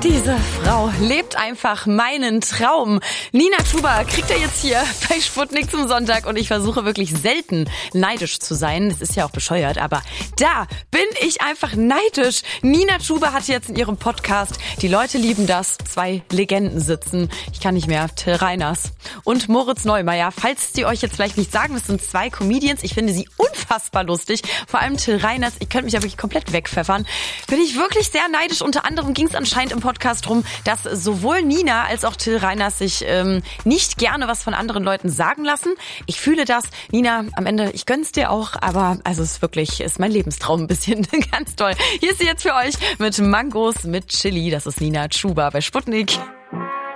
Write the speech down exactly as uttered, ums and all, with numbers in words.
Diese Frau lebt einfach meinen Traum. Nina Chuba kriegt er jetzt hier bei Sputnik zum Sonntag und ich versuche wirklich selten neidisch zu sein. Das ist ja auch bescheuert, aber da bin ich einfach neidisch. Nina Chuba hat jetzt in ihrem Podcast "Die Leute lieben das" zwei Legenden sitzen. Ich kann nicht mehr. Till Reiners und Moritz Neumeier. Falls sie euch jetzt vielleicht nicht sagen, das sind zwei Comedians. Ich finde sie unfassbar lustig. Vor allem Till Reiners. Ich könnte mich ja wirklich komplett wegpfeffern. Bin ich wirklich sehr neidisch. Unter anderem ging es anscheinend im Podcast drum, dass sowohl Nina als auch Till Reiners sich ähm, nicht gerne was von anderen Leuten sagen lassen. Ich fühle das. Nina, am Ende, ich gönn's dir auch, aber also es ist wirklich, ist mein Lebenstraum ein bisschen ganz toll. Hier ist sie jetzt für euch mit Mangos mit Chili. Das ist Nina Chuba bei Sputnik.